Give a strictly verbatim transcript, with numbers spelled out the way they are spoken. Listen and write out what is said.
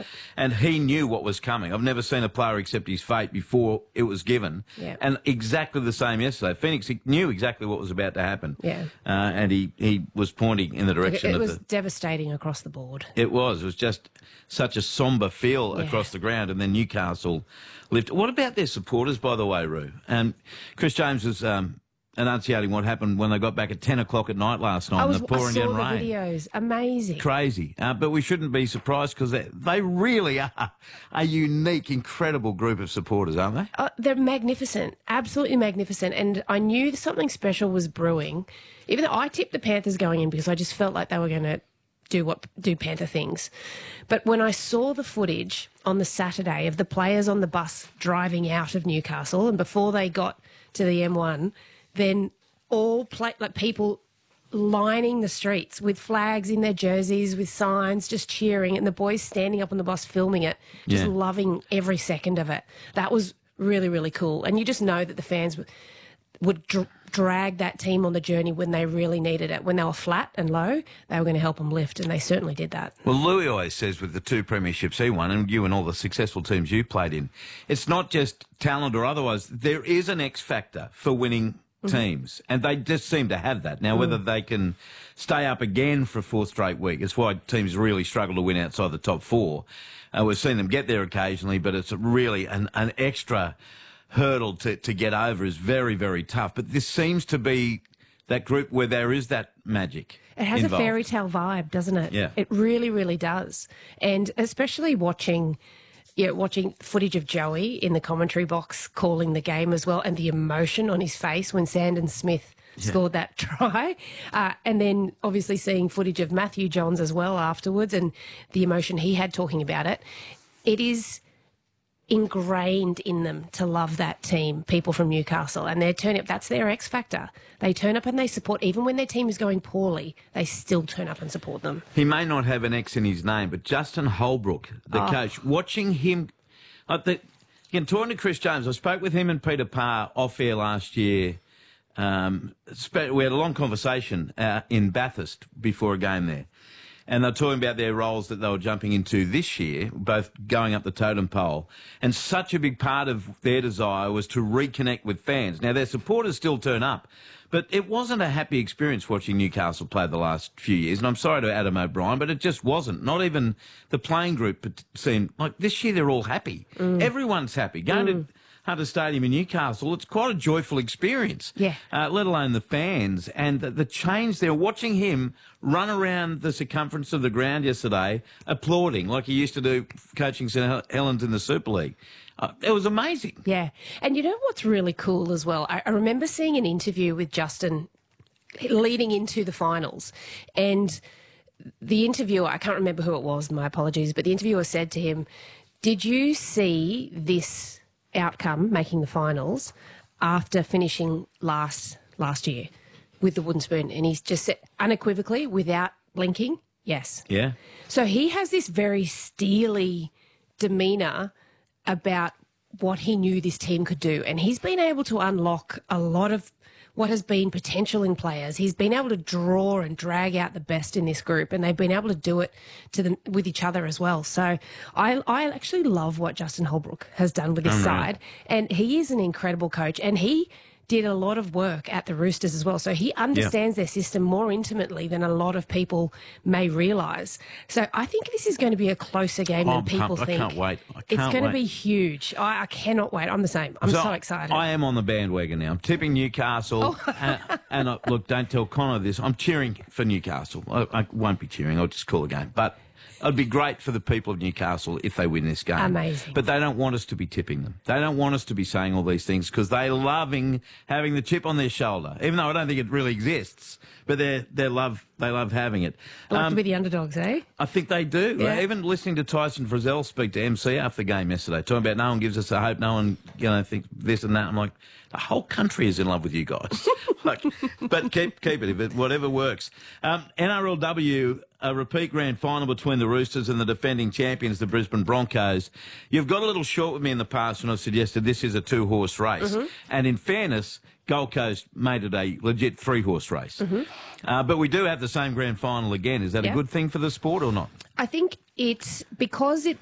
Yep. And he knew what was coming. I've never seen a player accept his fate before it was given. Yep. And exactly the same yesterday. Phoenix knew exactly what was about to happen. Yeah. Uh, and he, he was pointing in the direction it, it of was the... devastating across the board. It was. It was just such a sombre feel Yeah. across the ground, and then Newcastle lifted. What about their supporters, by the way, Roo? And Chris James was um, enunciating what happened when they got back at ten o'clock at night last night I, was, in the pouring I saw down the rain. videos. Amazing. Crazy. Uh, but we shouldn't be surprised because they, they really are a unique, incredible group of supporters, aren't they? Uh, they're magnificent, absolutely magnificent. And I knew something special was brewing, even though I tipped the Panthers going in because I just felt like they were going to do what do Panther things. But when I saw the footage on the Saturday of the players on the bus driving out of Newcastle, and before they got to the M one, then all play, like people lining the streets with flags in their jerseys, with signs, just cheering, and the boys standing up on the bus filming it, just Yeah. loving every second of it. That was really, really cool. And you just know that the fans w- would dr- drag that team on the journey when they really needed it. When they were flat and low, they were going to help them lift, and they certainly did that. Well, Louis always says with the two premierships he won, and you and all the successful teams you played in, it's not just talent or otherwise. There is an X factor for winning teams, and they just seem to have that. Now, whether they can stay up again for a fourth straight week, it's why teams really struggle to win outside the top four. Uh, we've seen them get there occasionally, but it's really an, an extra hurdle to, to get over is very, very tough. But this seems to be that group where there is that magic. It has involved. a fairy tale vibe, doesn't it? Yeah. It really, really does. And especially watching... Yeah, watching footage of Joey in the commentary box calling the game as well, and the emotion on his face when Sandon Smith Yeah. scored that try. Uh, and then obviously seeing footage of Matthew Johns as well afterwards, and the emotion he had talking about it. It is ingrained in them to love that team, people from Newcastle, and they're turning up. That's their X factor. They turn up and they support, even when their team is going poorly, they still turn up and support them. He may not have an X in his name, but Justin Holbrook, the Oh. coach, watching him, like the, again, talking to Chris James, I spoke with him and Peter Parr off air last year. Um, spe- we had a long conversation uh, in Bathurst before a game there. And they're talking about their roles that they were jumping into this year, both going up the totem pole. And such a big part of their desire was to reconnect with fans. Now, their supporters still turn up, but it wasn't a happy experience watching Newcastle play the last few years. And I'm sorry to Adam O'Brien, but it just wasn't. Not even the playing group seemed like this year they're all happy. Mm. Everyone's happy. Going Mm. to Hunter Stadium in Newcastle, it's quite a joyful experience. Yeah. Uh, let alone the fans and the, the change there. Watching him run around the circumference of the ground yesterday, applauding like he used to do coaching St Helens in the Super League. Uh, it was amazing. Yeah. And you know what's really cool as well? I, I remember seeing an interview with Justin leading into the finals, and the interviewer, I can't remember who it was, my apologies, but the interviewer said to him, did you see this outcome, making the finals, after finishing last last year with the wooden spoon? And he's just said unequivocally, without blinking, yes. Yeah. So he has this very steely demeanour about what he knew this team could do. And he's been able to unlock a lot of what has been potential in players. He's been able to draw and drag out the best in this group, and they've been able to do it to them with each other as well. So I, I actually love what Justin Holbrook has done with his Unreal. side, and he is an incredible coach, and he did a lot of work at the Roosters as well. So he understands their system more intimately than a lot of people may realise. So I think this is going to be a closer game Oh, than I'm people pumped. I think. can't wait. I It's can't going to wait. be huge. I, I cannot wait. I'm the same. I'm so, excited. I am on the bandwagon now. I'm tipping Newcastle. Oh. and and uh, look, don't tell Connor this. I'm cheering for Newcastle. I, I won't be cheering. I'll just call a game. But it'd be great for the people of Newcastle if they win this game. Amazing. But they don't want us to be tipping them. They don't want us to be saying all these things because they're loving having the chip on their shoulder, even though I don't think it really exists. But they they love they love having it. They like Um, to be the underdogs, eh? I think they do. Yeah. Even listening to Tyson Frizzell speak to M C after the game yesterday, talking about no one gives us a hope, no one, you know, thinks this and that. I'm like, the whole country is in love with you guys. like, but keep keep it if it whatever works. Um, N R L W, a repeat grand final between the Roosters and the defending champions, the Brisbane Broncos. You've got a little short with me in the past when I've suggested this is a two horse race, Mm-hmm. and in fairness, Gold Coast made it a legit three-horse race. Mm-hmm. Uh, but we do have the same grand final again. Is that Yeah. a good thing for the sport or not? I think it's because it